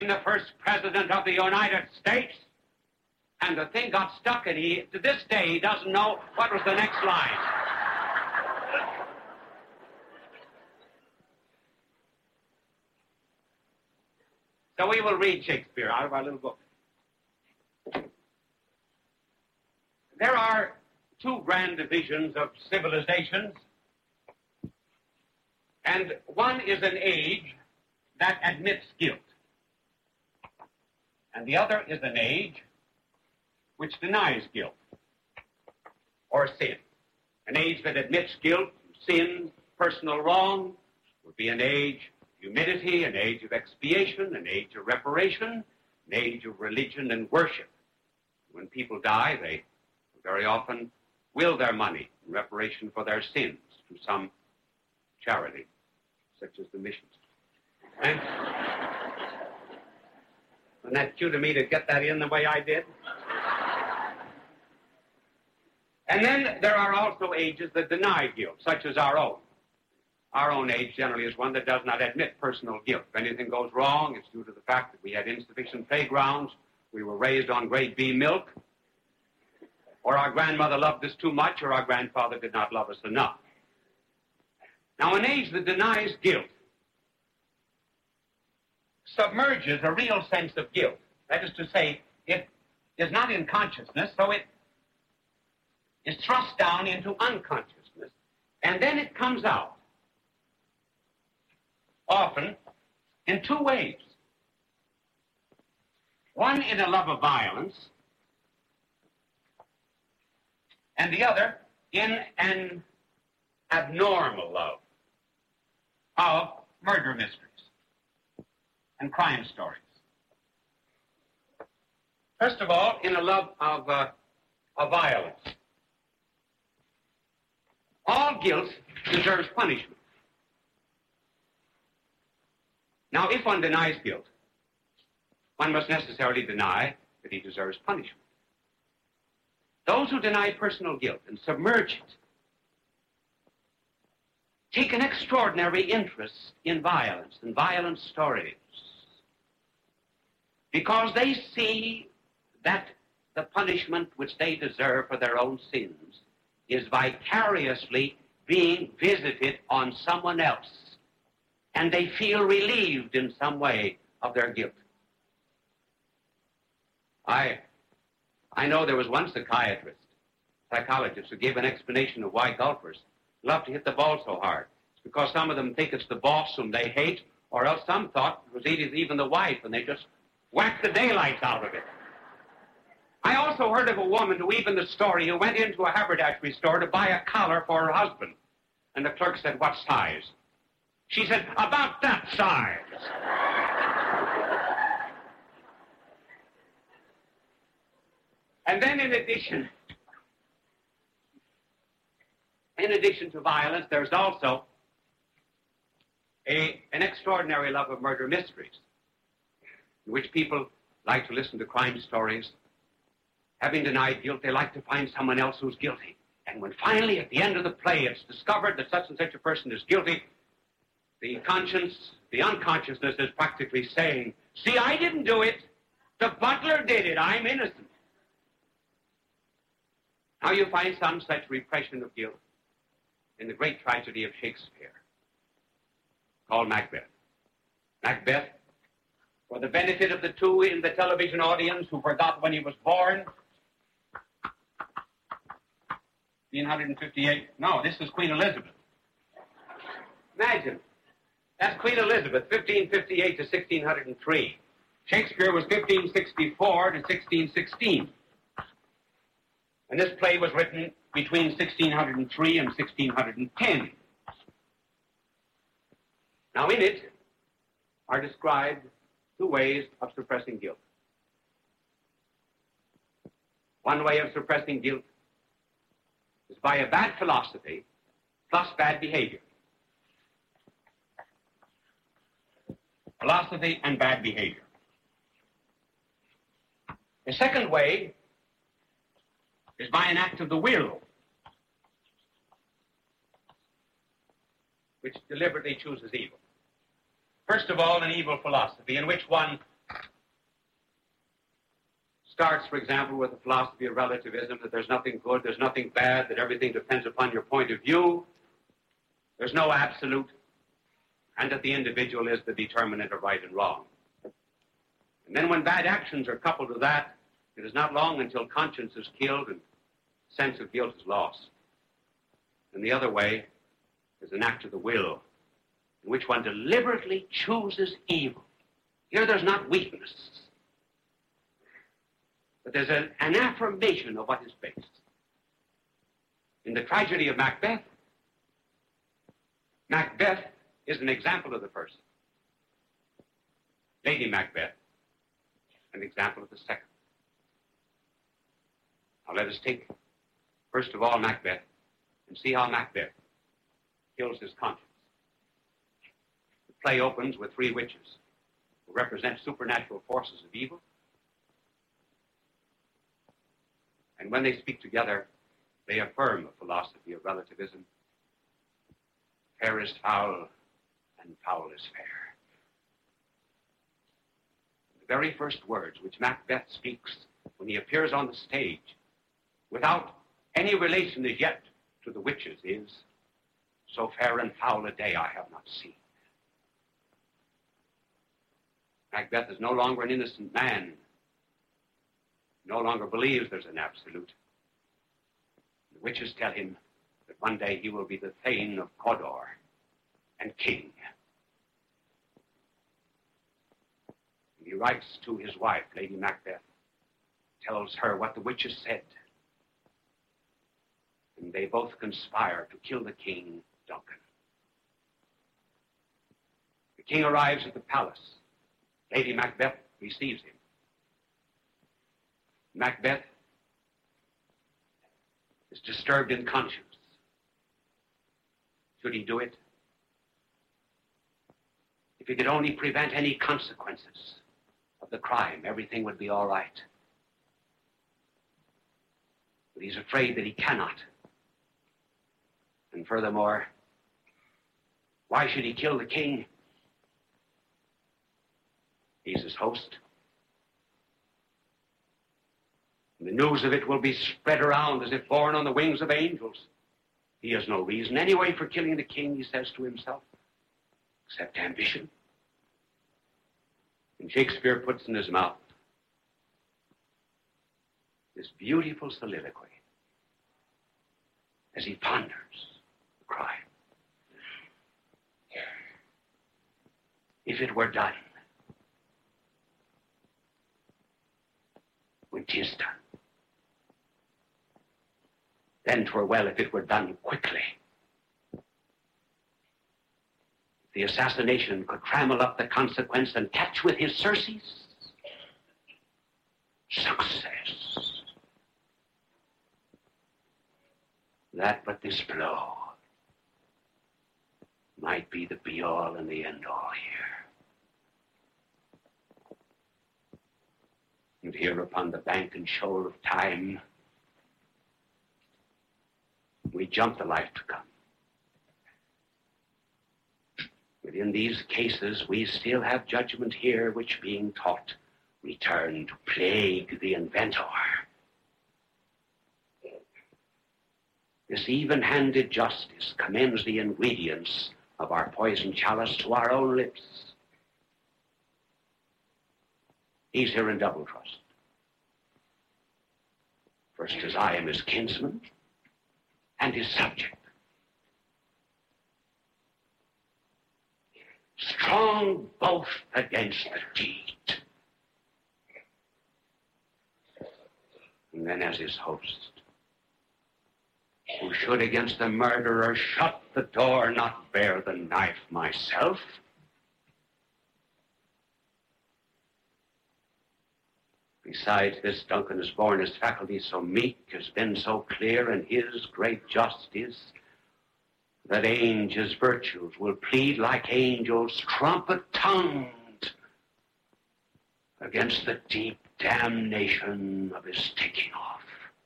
the first president of the United States, and the thing got stuck, and he, to this day, he doesn't know what was the next line. So we will read Shakespeare out of our little book. There are two grand divisions of civilizations, and one is an age that admits guilt, and the other is an age which denies guilt or sin. An age that admits guilt, sin, personal wrong would be an age of humility, an age of expiation, an age of reparation, an age of religion and worship. When people die, they very often will their money in reparation for their sins to some charity, such as the missions. And wasn't that cute of me to get that in the way I did? And then there are also ages that deny guilt, such as our own. Our own age generally is one that does not admit personal guilt. If anything goes wrong, it's due to the fact that we had insufficient playgrounds, we were raised on grade B milk, or our grandmother loved us too much, or our grandfather did not love us enough. Now, an age that denies guilt submerges a real sense of guilt. That is to say, it is not in consciousness, so it is thrust down into unconsciousness, and then it comes out, often in two ways. One in a love of violence, and the other in an abnormal love of murder mysteries and crime stories. First of all, in a love of violence. All guilt deserves punishment. Now, if one denies guilt, one must necessarily deny that he deserves punishment. Those who deny personal guilt and submerge it take an extraordinary interest in violence and violent stories, because they see that the punishment which they deserve for their own sins is vicariously being visited on someone else, and they feel relieved in some way of their guilt. I know there was one psychologist, who gave an explanation of why golfers love to hit the ball so hard. It's because some of them think it's the boss whom they hate, or else some thought it was even the wife, and they just whack the daylights out of it. I also heard of a woman who even the story who went into a haberdashery store to buy a collar for her husband. And the clerk said, "What size?" She said, "About that size." And then in addition to violence, there's also an extraordinary love of murder mysteries, in which people like to listen to crime stories. Having denied guilt, they like to find someone else who's guilty. And when finally, at the end of the play, it's discovered that such and such a person is guilty, the conscience, the unconsciousness is practically saying, "See, I didn't do it. The butler did it. I'm innocent." Now you find some such repression of guilt in the great tragedy of Shakespeare, called Macbeth. Macbeth, for the benefit of the two in the television audience who forgot when he was born, 1558. No, this is Queen Elizabeth. Imagine. That's Queen Elizabeth, 1558 to 1603. Shakespeare was 1564 to 1616. And this play was written between 1603 and 1610. Now, in it are described two ways of suppressing guilt. One way of suppressing guilt is by a bad philosophy plus bad behavior. Philosophy and bad behavior. The second way is by an act of the will, which deliberately chooses evil. First of all, an evil philosophy in which one Starts, for example, with the philosophy of relativism, that there's nothing good, there's nothing bad, that everything depends upon your point of view. There's no absolute, and that the individual is the determinant of right and wrong. And then when bad actions are coupled with that, it is not long until conscience is killed and sense of guilt is lost. And the other way is an act of the will, in which one deliberately chooses evil. Here there's not weakness, but there's an affirmation of what is base. In the tragedy of Macbeth, Macbeth is an example of the first. Lady Macbeth, an example of the second. Now let us take, first of all, Macbeth, and see how Macbeth kills his conscience. The play opens with three witches who represent supernatural forces of evil. And when they speak together, they affirm a philosophy of relativism. Fair is foul, and foul is fair. The very first words which Macbeth speaks when he appears on the stage, without any relation as yet to the witches, is, "So fair and foul a day I have not seen." Macbeth is no longer an innocent man, no longer believes there's an absolute. The witches tell him that one day he will be the Thane of Cawdor and king. And he writes to his wife, Lady Macbeth, tells her what the witches said. And they both conspire to kill the king, Duncan. The king arrives at the palace. Lady Macbeth receives him. Macbeth is disturbed in conscience. Should he do it? If he could only prevent any consequences of the crime, everything would be all right. But he's afraid that he cannot. And furthermore, why should he kill the king? He's his host. And the news of it will be spread around as if borne on the wings of angels. He has no reason anyway for killing the king, he says to himself, except ambition. And Shakespeare puts in his mouth this beautiful soliloquy as he ponders the crime. If it were done, when 'tis done, then 'twere well if it were done quickly. The assassination could trammel up the consequence and catch with his surcease. Success. That but this blow might be the be-all and the end-all here. And here upon the bank and shoal of time, we jump the life to come. But in these cases, we still have judgment here, which being taught, return to plague the inventor. This even-handed justice commends the ingredients of our poison chalice to our own lips. He's here in double trust. First, as I am his kinsman and his subject. Strong both against the deed. And then as his host, who should against the murderer shut the door, not bear the knife myself. Besides this, Duncan has borne his faculties so meek, has been so clear in his great justice, that his virtues will plead like angels, trumpet-tongued, against the deep damnation of his taking off.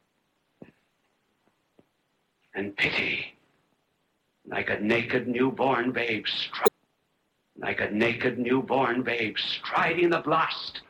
And pity, like a naked newborn babe, like a naked newborn babe striding the blast